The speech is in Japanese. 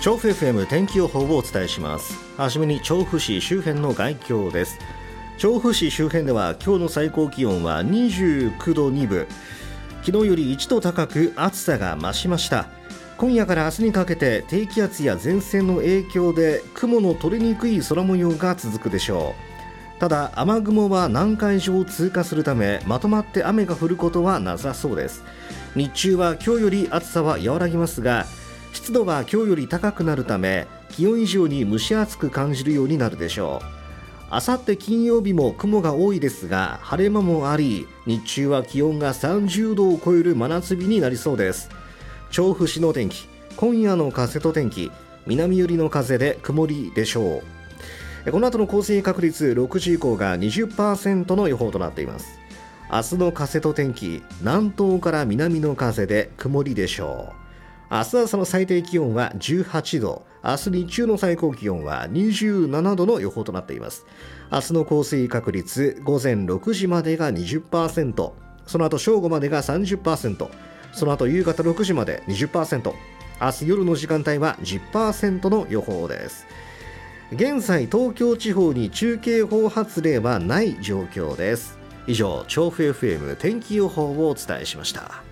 調布 FM 天気予報をお伝えします。はじめに調布市周辺の概況です。調布市周辺では今日の最高気温は29度2分、昨日より1度高く暑さが増しました。今夜から明日にかけて低気圧や前線の影響で雲の取れにくい空模様が続くでしょう。ただ雨雲は南海上を通過するためまとまって雨が降ることはなさそうです。日中は今日より暑さは和らぎますが、湿度は今日より高くなるため気温以上に蒸し暑く感じるようになるでしょう。あさって金曜日も雲が多いですが晴れ間もあり、日中は気温が30度を超える真夏日になりそうです。調布市の天気、今夜の風と天気、南寄りの風で曇りでしょう。この後の降水確率6時以降が 20% の予報となっています。明日の風と天気、南東から南の風で曇りでしょう。明日朝の最低気温は18度、明日日中の最高気温は27度の予報となっています。明日の降水確率、午前6時までが 20%、その後正午までが 30%、その後夕方6時まで 20%、明日夜の時間帯は 10% の予報です。現在東京地方に中継報発令はない状況です。以上、調布 FM 天気予報をお伝えしました。